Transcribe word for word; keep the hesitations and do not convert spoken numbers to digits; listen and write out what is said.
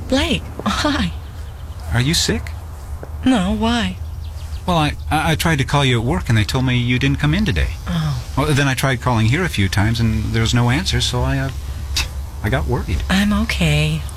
Blake, hi. Are you sick? No, why? Well, I, I I tried to call you at work and they told me you didn't come in today. Oh, Well, then I tried calling here a few times and there was no answer, so I, uh, I got worried. I'm okay.